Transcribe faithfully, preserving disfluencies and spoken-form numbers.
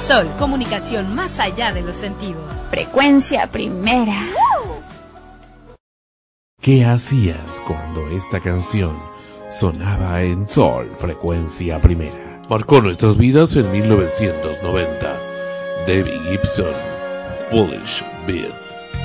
Sol, comunicación más allá de los sentidos. Frecuencia Primera. ¿Qué hacías cuando esta canción sonaba en Sol, Frecuencia Primera? Marcó nuestras vidas en mil novecientos noventa. Debbie Gibson, Foolish Beat.